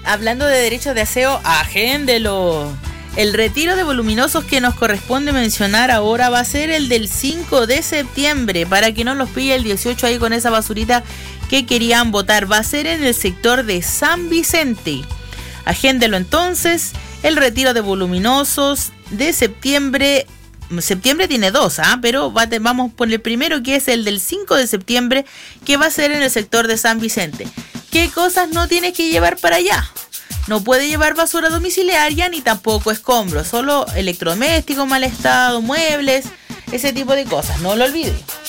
hablando de derechos de aseo, agéndelo. El retiro de voluminosos que nos corresponde mencionar ahora va a ser el del 5 de septiembre, para que no los pille el 18 ahí con esa basurita que querían botar. Va a ser en el sector de San Vicente. Agéndelo entonces, el retiro de voluminosos de septiembre. Septiembre tiene dos, pero vamos por el primero, que es el del 5 de septiembre, que va a ser en el sector de San Vicente. ¿Qué cosas no tienes que llevar para allá? No puede llevar basura domiciliaria ni tampoco escombros, solo electrodomésticos, mal estado, muebles, ese tipo de cosas, no lo olvide.